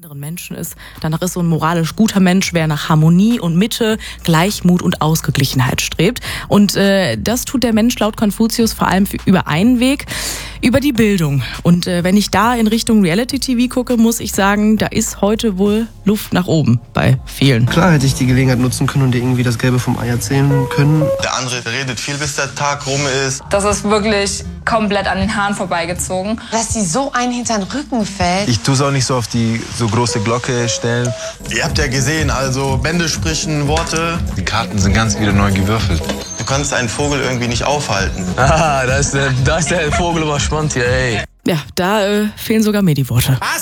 anderen Menschen ist. Danach ist so ein moralisch guter Mensch, wer nach Harmonie und Mitte, Gleichmut und Ausgeglichenheit strebt. Und das tut der Mensch laut Konfuzius vor allem über einen Weg, über die Bildung. Und wenn ich da in Richtung Reality-TV gucke, muss ich sagen, da ist heute wohl Luft nach oben bei vielen. Klar hätte ich die Gelegenheit nutzen können und dir irgendwie das Gelbe vom Ei erzählen können. Der andere redet viel, bis der Tag rum ist. Das ist wirklich komplett an den Haaren vorbeigezogen. Dass sie so einen hinter den Rücken fällt. Ich tue es auch nicht so auf die so große Glocke stellen. Ihr habt ja gesehen, also Bände sprechen, Worte. Die Karten sind ganz wieder neu gewürfelt. Du kannst einen Vogel irgendwie nicht aufhalten. Ah, da ist der Vogel überspannt hier, ey. Ja, da fehlen sogar mir die Worte.